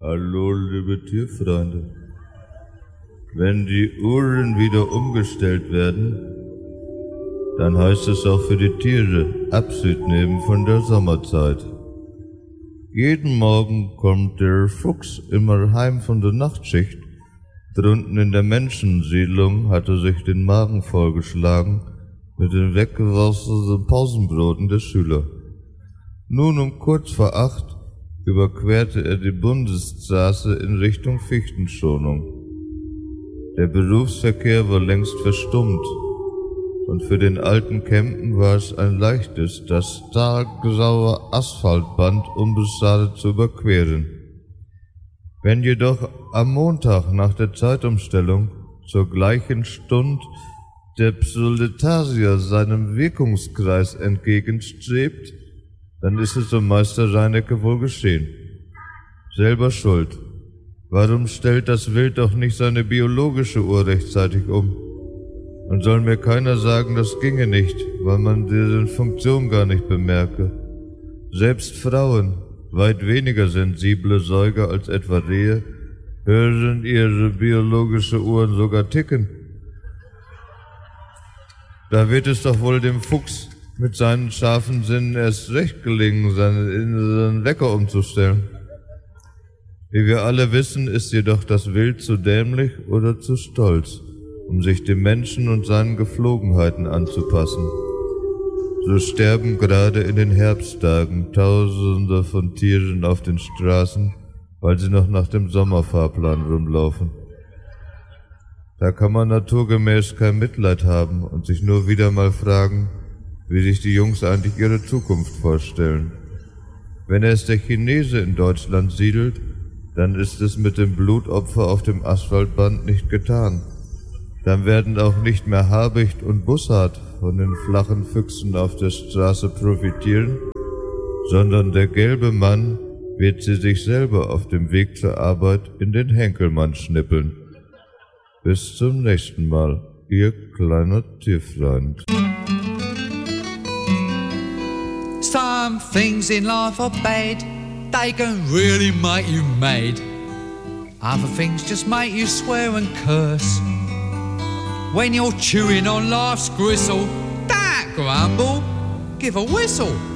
Hallo, liebe Tierfreunde. Wenn die Uhren wieder umgestellt werden, dann heißt es auch für die Tiere Abschied nehmen von der Sommerzeit. Jeden Morgen kommt der Fuchs immer heim von der Nachtschicht. Drunten in der Menschensiedlung hat er sich den Magen vollgeschlagen mit den weggeworfenen Pausenbroten der Schüler. Nun um kurz vor 8 überquerte er die Bundesstraße in Richtung Fichtenschonung. Der Berufsverkehr war längst verstummt, und für den alten Campen war es ein leichtes, das stahlgraue Asphaltband unbeschadet zu überqueren. Wenn jedoch am Montag nach der Zeitumstellung zur gleichen Stunde der Proletarier seinem Wirkungskreis entgegenstrebt, dann ist es um Meister Reinecke wohl geschehen. Selber schuld. Warum stellt das Wild doch nicht seine biologische Uhr rechtzeitig um? Und soll mir keiner sagen, das ginge nicht, weil man deren Funktion gar nicht bemerke. Selbst Frauen, weit weniger sensible Säuger als etwa Rehe, hören ihre biologische Uhren sogar ticken. Da wird es doch wohl dem Fuchs mit seinen scharfen Sinnen erst recht gelingen, seinen inneren Wecker umzustellen. Wie wir alle wissen, ist jedoch das Wild zu dämlich oder zu stolz, um sich dem Menschen und seinen Geflogenheiten anzupassen. So sterben gerade in den Herbsttagen Tausende von Tieren auf den Straßen, weil sie noch nach dem Sommerfahrplan rumlaufen. Da kann man naturgemäß kein Mitleid haben und sich nur wieder mal fragen, wie sich die Jungs eigentlich ihre Zukunft vorstellen. Wenn erst der Chinese in Deutschland siedelt, dann ist es mit dem Blutopfer auf dem Asphaltband nicht getan. Dann werden auch nicht mehr Habicht und Bussard von den flachen Füchsen auf der Straße profitieren, sondern der gelbe Mann wird sie sich selber auf dem Weg zur Arbeit in den Henkelmann schnippeln. Bis zum nächsten Mal, Ihr kleiner Tierfreund. Some things in life are bad, they can really make you mad. Other things just make you swear and curse. When you're chewing on life's gristle, don't grumble, give a whistle.